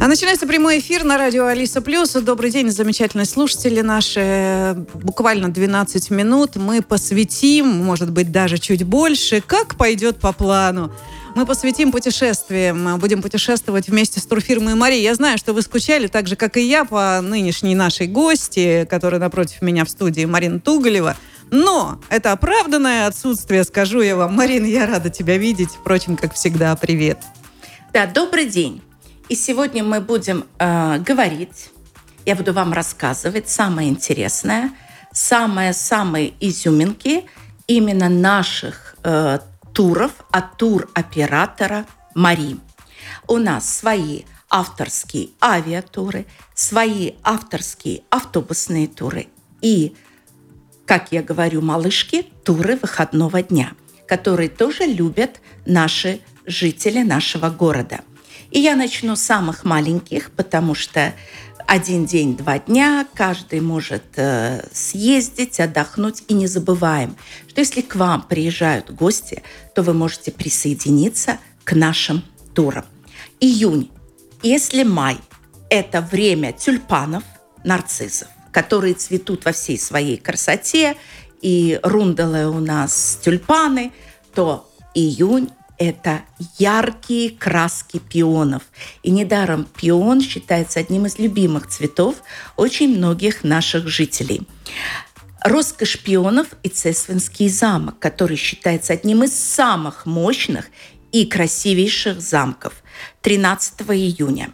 Начинается прямой эфир на радио Алиса Плюс. Добрый день, замечательные слушатели наши. Буквально 12 минут мы посвятим, может быть, даже чуть больше, как пойдет по плану. Мы посвятим путешествиям, будем путешествовать вместе с турфирмой «Мари». Я знаю, что вы скучали, так же, как и я, по нынешней нашей гости, которая напротив меня в студии, Марина Туголева. Но это оправданное отсутствие, скажу я вам. Марина, я рада тебя видеть. Впрочем, как всегда, привет. Да, добрый день. И сегодня мы будем говорить, я буду вам рассказывать самое интересное, самые изюминки именно наших туров от туроператора «Мари». У нас свои авторские авиатуры, свои авторские автобусные туры и, как я говорю, малышки, туры выходного дня, которые тоже любят наши жители нашего города. И я начну с самых маленьких, потому что 1 день, 2 дня, каждый может съездить, отдохнуть. И не забываем, что если к вам приезжают гости, то вы можете присоединиться к нашим турам. Июнь, если май – это время тюльпанов, нарциссов, которые цветут во всей своей красоте, и рунделы у нас тюльпаны, то июнь – это яркие краски пионов. И недаром пион считается одним из любимых цветов очень многих наших жителей. Роскошь пионов и Цесвинский замок, который считается одним из самых мощных и красивейших замков, 13 июня.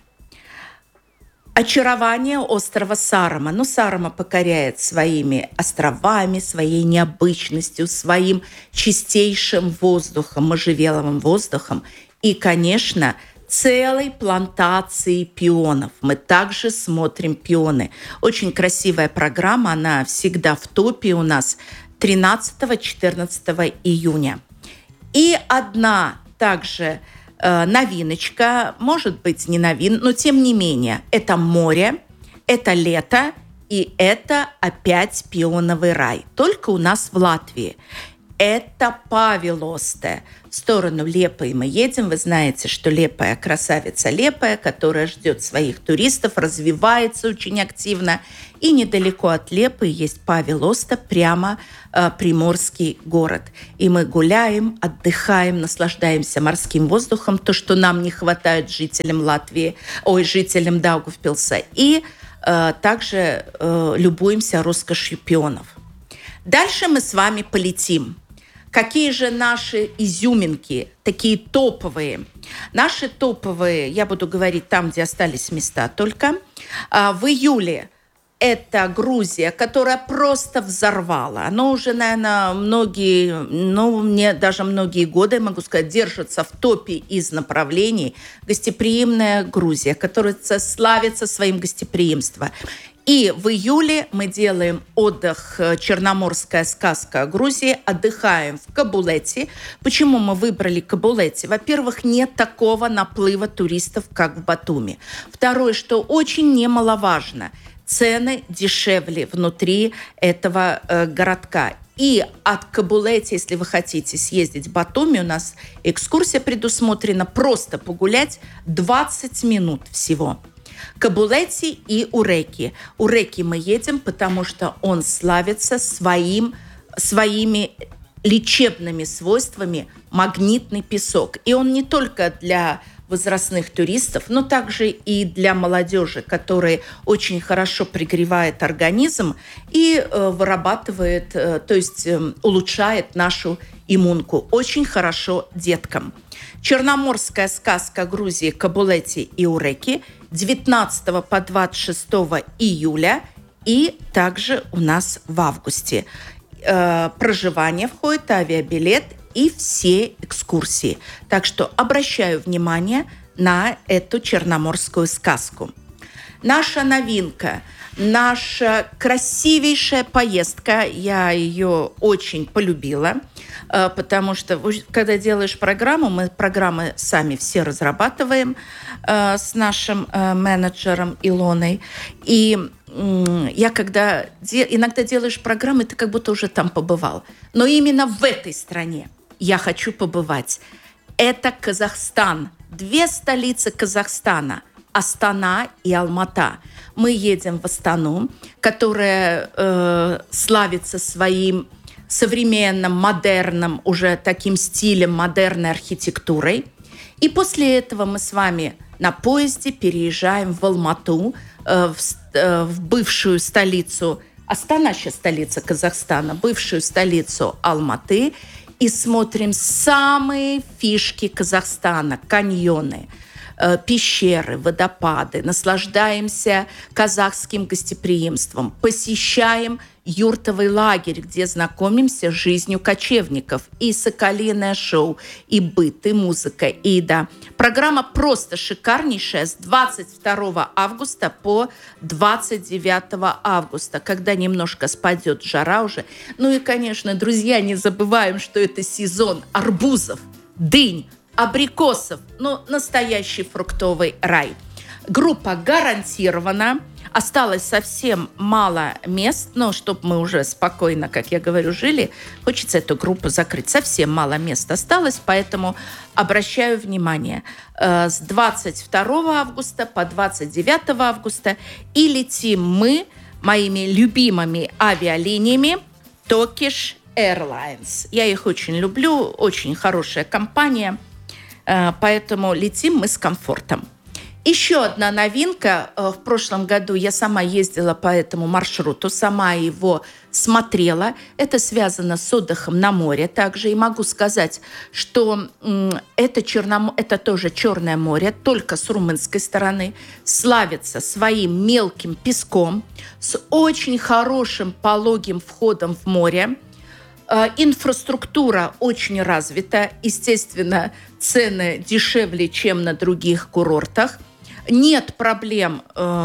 Очарование острова Саарома. Но Саарома покоряет своими островами, своей необычностью, своим чистейшим воздухом, можжевеловым воздухом и, конечно, целой плантацией пионов. Мы также смотрим пионы. Очень красивая программа, она всегда в топе у нас 13-14 июня. И одна также новиночка, может быть, не новинка, но тем не менее, это море, это лето, и это опять пионовый рай. Только у нас в Латвии. Это Павелосте. В сторону Лепои мы едем. Вы знаете, что Лепоя красавица Лепоя, которая ждет своих туристов, развивается очень активно. И недалеко от Лепои есть Павелосте, прямо приморский город. И мы гуляем, отдыхаем, наслаждаемся морским воздухом, то, что нам не хватает жителям Латвии, жителям Даугавпилса. И также любуемся роскошью пионов. Дальше мы с вами полетим. Какие же наши изюминки, такие топовые? Наши топовые, я буду говорить там, где остались места только. В июле это Грузия, которая просто взорвала. Она уже, наверное, мне даже многие годы, могу сказать, держится в топе из направлений. Гостеприимная Грузия, которая славится своим гостеприимством. И в июле мы делаем отдых «Черноморская сказка» Грузии, отдыхаем в Кабулете. Почему мы выбрали Кабулете? Во-первых, нет такого наплыва туристов, как в Батуми. Второе, что очень немаловажно, цены дешевле внутри этого городка. И от Кабулете, если вы хотите съездить в Батуми, у нас экскурсия предусмотрена, просто погулять 20 минут всего. Кабулете и Уреки. Уреки мы едем, потому что он славится своими лечебными свойствами магнитный песок. И он не только для возрастных туристов, но также и для молодежи, которая очень хорошо пригревает организм и вырабатывает, то есть улучшает нашу иммунку. Очень хорошо деткам. Черноморская сказка Грузии, Кабулете и Уреки 19 по 26 июля и также у нас в августе. Проживание входит, авиабилет и все экскурсии. Так что обращаю внимание на эту черноморскую сказку. Наша новинка, наша красивейшая поездка, я ее очень полюбила, потому что когда делаешь программу, мы программы сами все разрабатываем с нашим менеджером Илоной. И я когда иногда делаешь программы, ты как будто уже там побывал. Но именно в этой стране я хочу побывать. Это Казахстан. 2 столицы Казахстана. Астана и Алмата. Мы едем в Астану, которая славится своим современным, модерным, уже таким стилем, модерной архитектурой. И после этого мы с вами на поезде переезжаем в Алмату, в бывшую столицу, Астана сейчас столица Казахстана, бывшую столицу Алматы, и смотрим самые фишки Казахстана, каньоны, пещеры, водопады, наслаждаемся казахским гостеприимством, посещаем юртовый лагерь, где знакомимся с жизнью кочевников. И соколиное шоу, и быт, и музыка, и еда. Программа просто шикарнейшая с 22 августа по 29 августа, когда немножко спадет жара уже. Ну и, конечно, друзья, не забываем, что это сезон арбузов, дынь, абрикосов. Ну, настоящий фруктовый рай. Группа гарантирована. Осталось совсем мало мест, но чтобы мы уже спокойно, как я говорю, жили, хочется эту группу закрыть. Совсем мало мест осталось, поэтому обращаю внимание. С 22 августа по 29 августа и летим мы моими любимыми авиалиниями Turkish Airlines. Я их очень люблю, очень хорошая компания, поэтому летим мы с комфортом. Еще одна новинка. В прошлом году я сама ездила по этому маршруту, сама его смотрела. Это связано с отдыхом на море также. И могу сказать, что это тоже Черное море, только с румынской стороны. Славится своим мелким песком, с очень хорошим пологим входом в море. Инфраструктура очень развита. Естественно, цены дешевле, чем на других курортах. Нет проблем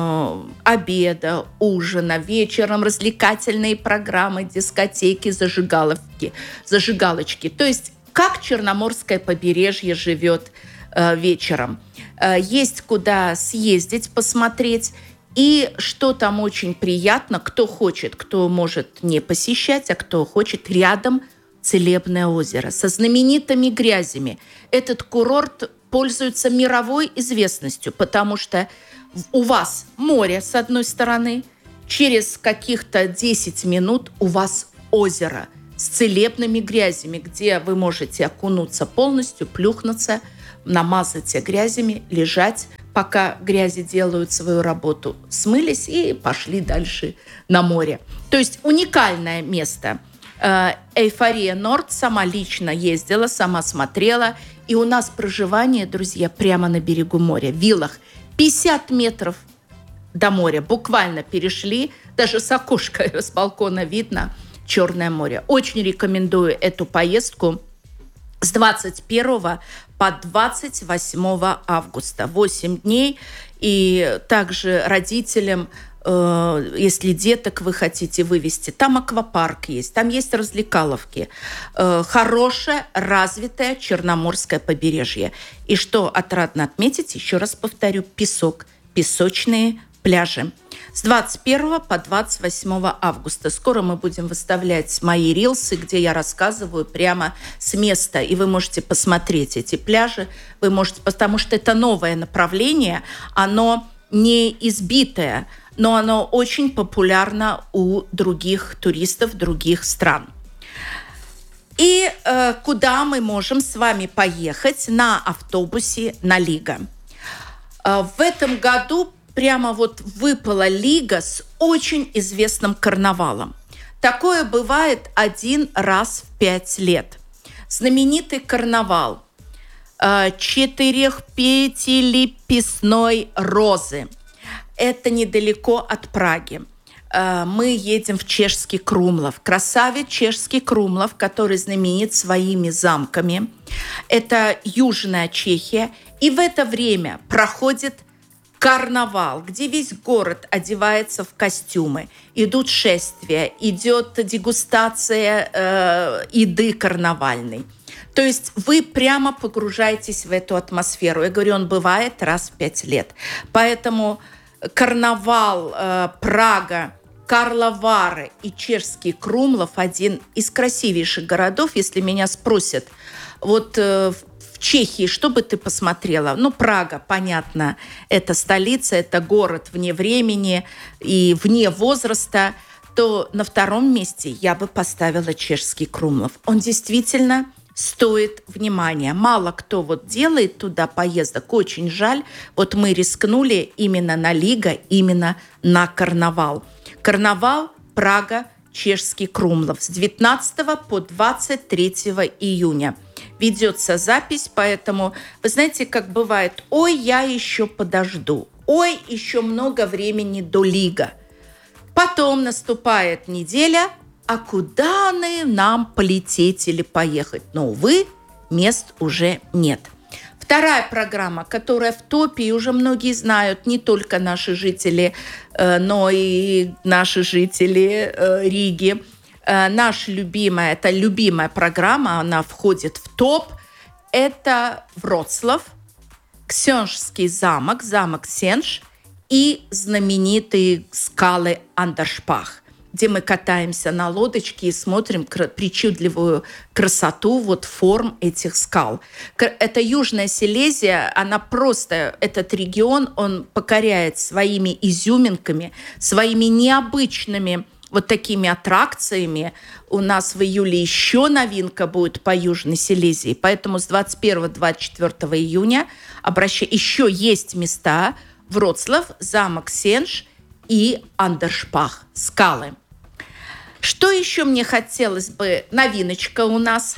обеда, ужина, вечером развлекательные программы, дискотеки, зажигалочки. То есть как Черноморское побережье живет вечером. Есть куда съездить, посмотреть. И что там очень приятно, кто хочет, кто может не посещать, а кто хочет, рядом Целебное озеро со знаменитыми грязями. Этот курорт пользуется мировой известностью, потому что у вас море с одной стороны, через каких-то 10 минут у вас озеро с целебными грязями, где вы можете окунуться полностью, плюхнуться, намазаться грязями, лежать, пока грязи делают свою работу, смылись и пошли дальше на море. То есть уникальное место. Эйфория Норд, сама лично ездила, сама смотрела. И у нас проживание, друзья, прямо на берегу моря, в виллах. 50 метров до моря. Буквально перешли, даже с окошка, с балкона видно Черное море. Очень рекомендую эту поездку с 21 по 28 августа. 8 дней. И также родителям, если деток вы хотите вывести, там аквапарк есть, там есть развлекаловки. Хорошее, развитое Черноморское побережье. И что отрадно отметить, еще раз повторю, песок, песочные пляжи. С 21 по 28 августа. Скоро мы будем выставлять мои рилсы, где я рассказываю прямо с места. И вы можете посмотреть эти пляжи. Вы можете, потому что это новое направление, оно не избитое, но оно очень популярно у других туристов других стран. И куда мы можем с вами поехать на автобусе на Лига? В этом году прямо вот выпала Лига с очень известным карнавалом. Такое бывает один раз в 5 лет. Знаменитый карнавал 4-5-лепестной розы. Это недалеко от Праги. Мы едем в чешский Крумлов. Красавец чешский Крумлов, который знаменит своими замками. Это Южная Чехия. И в это время проходит карнавал, где весь город одевается в костюмы. Идут шествия, идет дегустация еды карнавальной. То есть вы прямо погружаетесь в эту атмосферу. Я говорю, он бывает раз в 5 лет. Поэтому карнавал, Прага, Карловары и чешский Крумлов – один из красивейших городов. Если меня спросят, вот в в Чехии, что бы ты посмотрела? Ну, Прага, понятно, это столица, это город вне времени и вне возраста. То на втором месте я бы поставила чешский Крумлов. Он действительно стоит внимания. Мало кто вот делает туда поездок. Очень жаль. Вот мы рискнули именно на Лига, именно на карнавал. Карнавал, Прага, чешский Крумлов с 19 по 23 июня. Ведется запись, поэтому, вы знаете, как бывает, ой, я еще подожду, ой, еще много времени до Лига. Потом наступает неделя, а куда нам полететь или поехать? Но, увы, мест уже нет. Вторая программа, которая в топе, и уже многие знают, не только наши жители, но и наши жители Риги. Наша любимая, это любимая программа, она входит в топ. Это Вроцлав, Ксенжский замок, замок Сенж, и знаменитые скалы Андершпах, где мы катаемся на лодочке и смотрим причудливую красоту вот форм этих скал. Это Южная Силезия, она просто, этот регион, он покоряет своими изюминками, своими необычными вот такими аттракциями. У нас в июле еще новинка будет по Южной Силезии, поэтому с 21-24 июня еще есть места: Вроцлав, замок Сенж и Андершпах, скалы. Что еще мне хотелось бы? Новиночка у нас.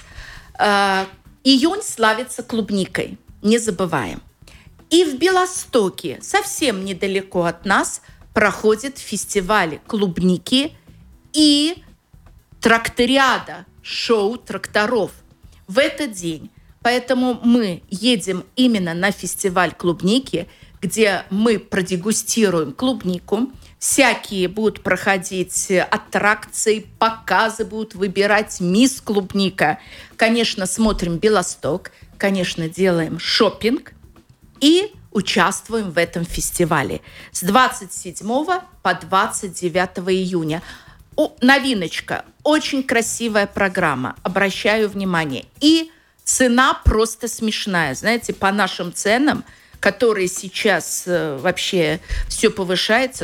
Июнь славится клубникой, не забываем. И в Белостоке, совсем недалеко от нас, проходит фестиваль клубники и тракториада, шоу тракторов в этот день. Поэтому мы едем именно на фестиваль клубники, где мы продегустируем клубнику. Всякие будут проходить аттракции, показы, будут выбирать мисс Клубника. Конечно, смотрим Белосток, конечно, делаем шопинг и участвуем в этом фестивале с 27 по 29 июня. Новиночка, очень красивая программа, обращаю внимание. И цена просто смешная. Знаете, по нашим ценам, которые сейчас вообще все повышается,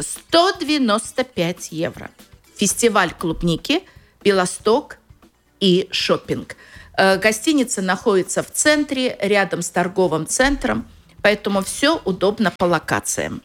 195 евро. Фестиваль клубники, Белосток и шопинг. Гостиница находится в центре, рядом с торговым центром, поэтому все удобно по локациям.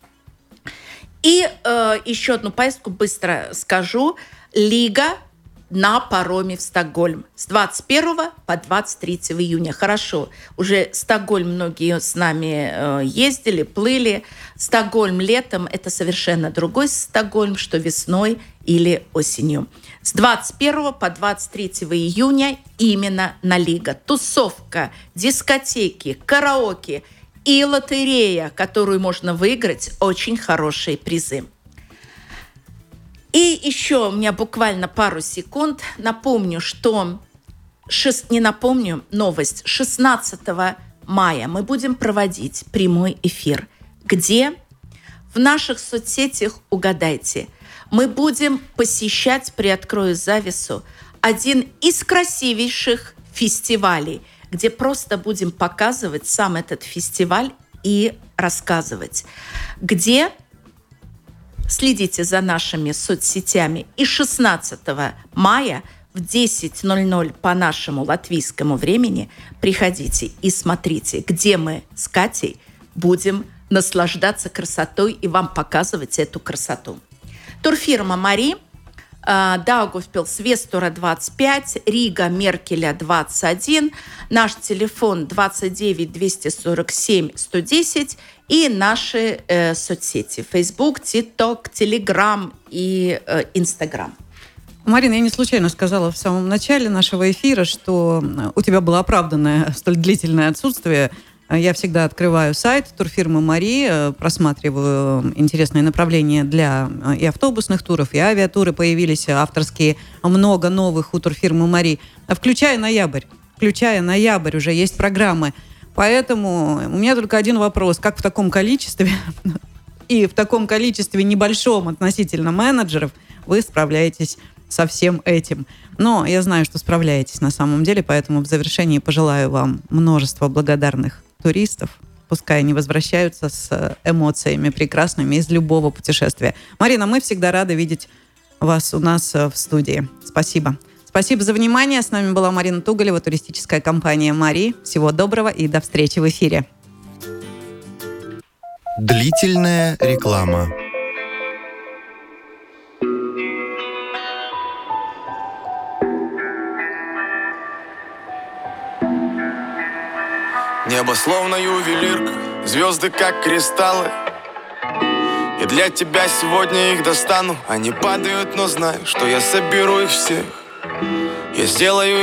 И еще одну поездку быстро скажу. Лига на пароме в Стокгольм с 21 по 23 июня. Хорошо, уже Стокгольм многие с нами ездили, плыли. Стокгольм летом – это совершенно другой Стокгольм, что весной или осенью. С 21 по 23 июня именно на Лига. Тусовка, дискотеки, караоке и лотерея, которую можно выиграть, очень хорошие призы. И еще у меня буквально пару секунд. Напомню, новость. 16 мая мы будем проводить прямой эфир, где в наших соцсетях, угадайте, мы будем посещать, приоткрою завесу, один из красивейших фестивалей, где просто будем показывать сам этот фестиваль и рассказывать, где... Следите за нашими соцсетями. И 16 мая в 10:00 по нашему латвийскому времени приходите и смотрите, где мы с Катей будем наслаждаться красотой и вам показывать эту красоту. Турфирма «Мари», Даугавпилс, Вестура 25, Рига, Меркеля 21, наш телефон 29 247 110 и наши соцсети Facebook, TikTok, Telegram и Instagram. Марина, я не случайно сказала в самом начале нашего эфира, что у тебя было оправданное столь длительное отсутствие. Я всегда открываю сайт турфирмы «Мари», просматриваю интересные направления для и автобусных туров, и авиатуры. Появились авторские, много новых у турфирмы «Мари». Включая ноябрь уже есть программы. Поэтому у меня только один вопрос. Как в таком количестве и в таком количестве небольшом относительно менеджеров вы справляетесь со всем этим. Но я знаю, что справляетесь на самом деле, поэтому в завершении пожелаю вам множества благодарных туристов. Пускай они возвращаются с эмоциями прекрасными из любого путешествия. Марина, мы всегда рады видеть вас у нас в студии. Спасибо. Спасибо за внимание. С нами была Марина Туголева, туристическая компания «Мари». Всего доброго и до встречи в эфире. Длительная реклама. Небо словно ювелирка, звезды как кристаллы. И для тебя сегодня их достану. Они падают, но знаю, что я соберу их всех. Я сделаю